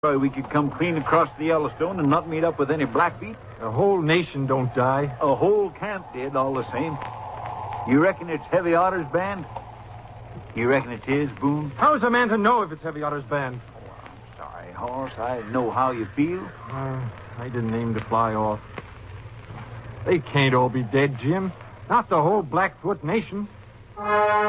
Boy, we could come clean across the Yellowstone and not meet up with any Blackfeet. The whole nation don't die. A whole camp did, all the same. You reckon it's Heavy Otter's band? You reckon it's his, Boone? How's a man to know if it's Heavy Otter's band? Sorry, Hoss, I know how you feel. I didn't aim to fly off. They can't all be dead, Jim. Not the whole Blackfoot nation.